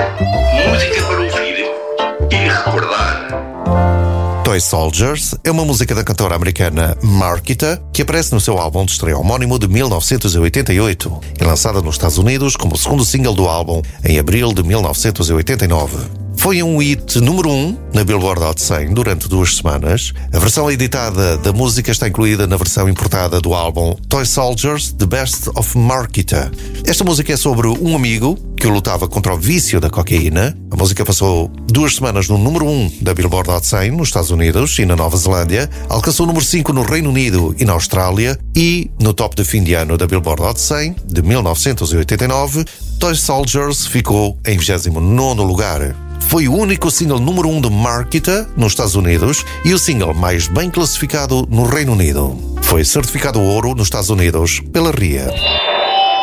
Música para ouvir e recordar. Toy Soldiers é uma música da cantora americana Markita, que aparece no seu álbum de estreia homónimo de 1988 e lançada nos Estados Unidos como o segundo single do álbum em abril de 1989. Foi um hit número 1 na Billboard Hot 100 durante 2 semanas. A versão editada da música está incluída na versão importada do álbum Toy Soldiers The Best of Markita. Esta música é sobre um amigo que lutava contra o vício da cocaína. A música passou 2 semanas no número 1 da Billboard Hot 100 nos Estados Unidos e na Nova Zelândia, alcançou o número 5 no Reino Unido e na Austrália, e no top de fim de ano da Billboard Hot 100 de 1989, Toy Soldiers ficou em 29º lugar. Foi o único single número 1 de Markita nos Estados Unidos e o single mais bem classificado no Reino Unido. Foi certificado ouro nos Estados Unidos pela RIA.